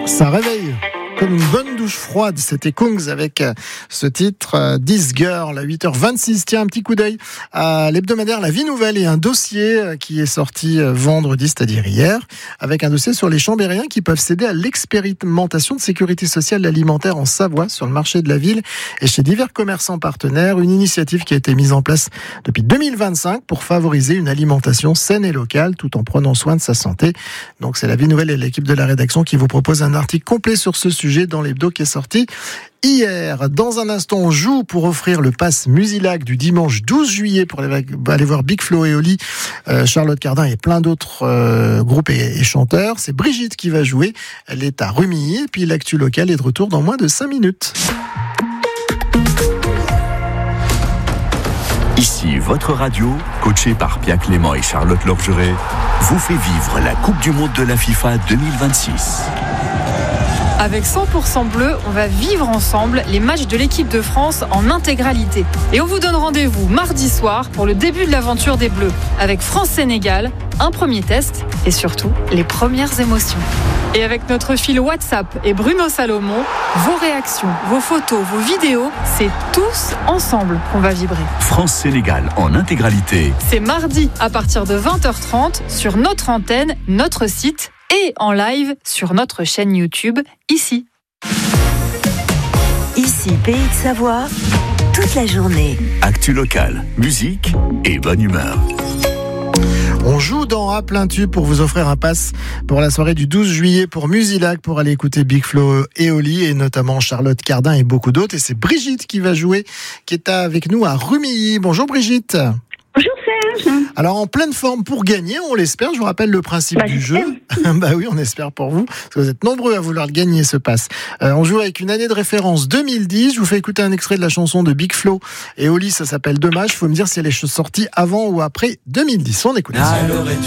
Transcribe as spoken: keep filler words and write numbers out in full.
Ça réveille comme une bonne douche froide. C'était Kungs avec ce titre This Girl à huit heures vingt-six. Tiens, un petit coup d'œil à l'hebdomadaire La Vie Nouvelle et un dossier qui est sorti vendredi, c'est-à-dire hier, avec un dossier sur les Chambériens qui peuvent céder à l'expérimentation de sécurité sociale alimentaire en Savoie sur le marché de la ville et chez divers commerçants partenaires. Une initiative qui a été mise en place depuis deux mille vingt-cinq pour favoriser une alimentation saine et locale tout en prenant soin de sa santé. Donc c'est La Vie Nouvelle et l'équipe de la rédaction qui vous propose un article complet sur ce sujet dans l'hebdo qui est sorti hier. Dans un instant, on joue pour offrir le pass Musilac du dimanche douze juillet pour aller voir Big Flo et Oli, euh, Charlotte Cardin et plein d'autres euh, groupes et, et chanteurs. C'est Brigitte qui va jouer. Elle est à Rumilly et puis l'actu locale est de retour dans moins de cinq minutes. Ici, votre radio, coachée par Pia Clément et Charlotte Lorgeret, vous fait vivre la Coupe du Monde de la FIFA deux mille vingt-six. Avec cent pour cent bleu, on va vivre ensemble les matchs de l'équipe de France en intégralité. Et on vous donne rendez-vous mardi soir pour le début de l'aventure des Bleus. Avec France-Sénégal, un premier test et surtout les premières émotions. Et avec notre fil WhatsApp et Bruno Salomon, vos réactions, vos photos, vos vidéos, c'est tous ensemble qu'on va vibrer. France-Sénégal en intégralité. C'est mardi à partir de vingt heures trente sur notre antenne, notre site et en live sur notre chaîne YouTube, ici. Ici, Pays de Savoie, toute la journée. Actu locale, musique et bonne humeur. On joue dans A plein tube pour vous offrir un pass pour la soirée du douze juillet pour Musilac pour aller écouter Big Flo et Oli et notamment Charlotte Cardin et beaucoup d'autres. Et c'est Brigitte qui va jouer, qui est avec nous à Rumilly. Bonjour Brigitte. Bonjour Serge. Alors en pleine forme pour gagner, on l'espère. Je vous rappelle le principe bah, du jeu. Bah oui, on espère pour vous, parce que vous êtes nombreux à vouloir le gagner ce pass. Euh, on joue avec une année de référence deux mille dix. Je vous fais écouter un extrait de la chanson de Big Flo et Oli. Ça s'appelle Dommage. Il faut me dire si elle est sortie avant ou après deux mille dix. On écoute. Elle aurait